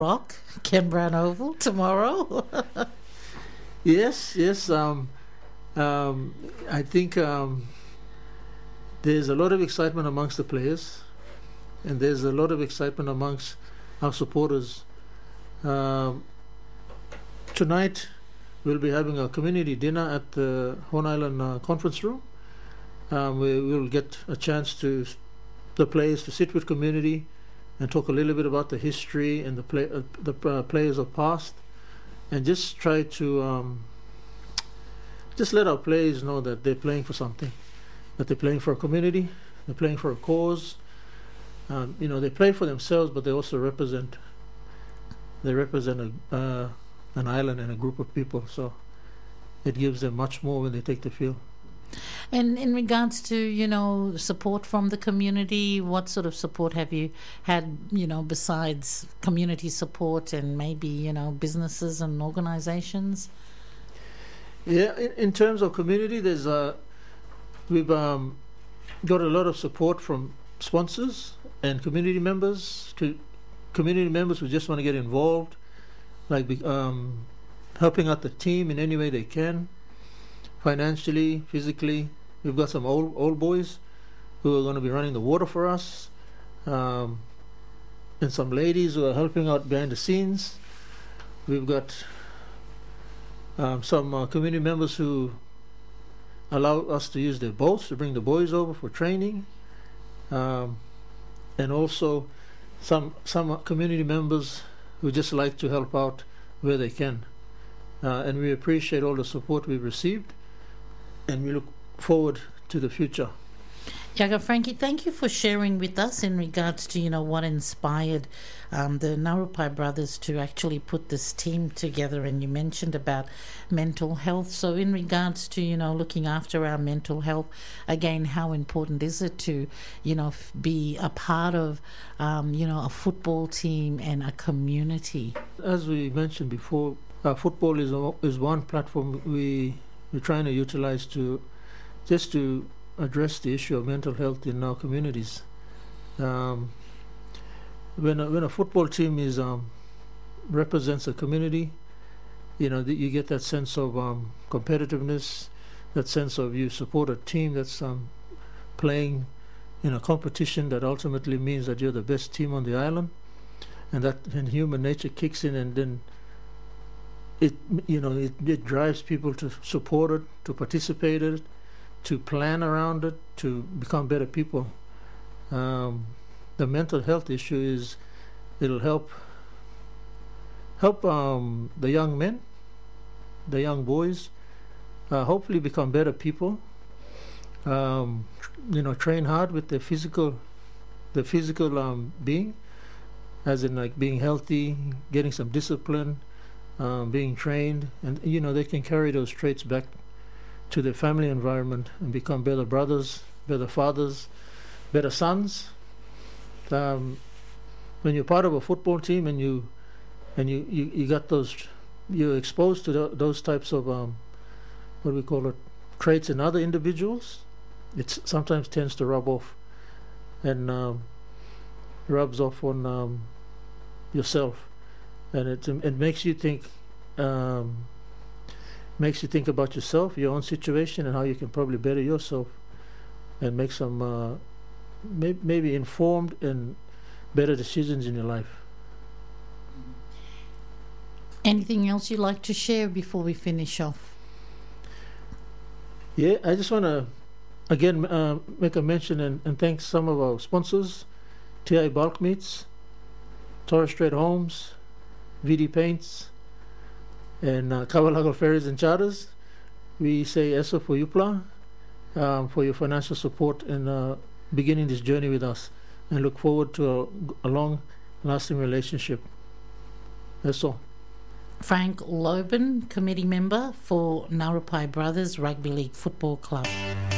Rock, Canberra Oval tomorrow. Yes. I think there's a lot of excitement amongst the players, and there's a lot of excitement amongst our supporters. Tonight, we'll be having a community dinner at the Horn Island Conference Room. We will get a chance to the players to sit with community and talk a little bit about the history and the players of past, and just try to just let our players know that they're playing for something, that they're playing for a community, they're playing for a cause. They play for themselves, but they also represent an island and a group of people. So it gives them much more when they take the field. And in regards to, support from the community, what sort of support have you had, besides community support and maybe, businesses and organizations? Yeah, in terms of community, we've got a lot of support from sponsors and community members who just want to get involved, like helping out the team in any way they can. Financially, physically, we've got some old boys who are going to be running the water for us, and some ladies who are helping out behind the scenes. We've got some community members who allow us to use their boats to bring the boys over for training, and also some community members who just like to help out where they can. And we appreciate all the support we've received, and we look forward to the future. Yaga Frankie, thank you for sharing with us in regards to, what inspired the Narupai brothers to actually put this team together. And you mentioned about mental health. So in regards to, looking after our mental health, again, how important is it to, be a part of, a football team and a community? As we mentioned before, football is one platform we're trying to utilize to address the issue of mental health in our communities. When a football team represents a community, you get that sense of competitiveness, that sense of you support a team that's playing in a competition that ultimately means that you're the best team on the island, and human nature kicks in, and then it drives people to support it, to participate in it, to plan around it, to become better people. The mental health issue it'll help the young men, the young boys, hopefully become better people. Train hard with the physical being, as in like being healthy, getting some discipline, being trained, and they can carry those traits back to their family environment and become better brothers, better fathers, better sons. When you're part of a football team and you got you're exposed to those types of what do we call it, traits in other individuals, it sometimes tends to rub off, and rubs off on yourself, and it makes you think. Makes you think about yourself, your own situation, and how you can probably better yourself and make some maybe informed and better decisions in your life. Anything else you'd like to share before we finish off? Yeah, I just want to again make a mention and thank some of our sponsors: TI Bulk Meats, Torres Strait Homes, VD Paints, and Kawalago Ferries and Charters. We say ESO for UPLA for your financial support and beginning this journey with us, and look forward to a long-lasting relationship. That's all. Frank Loban, committee member for Narupai Brothers Rugby League Football Club.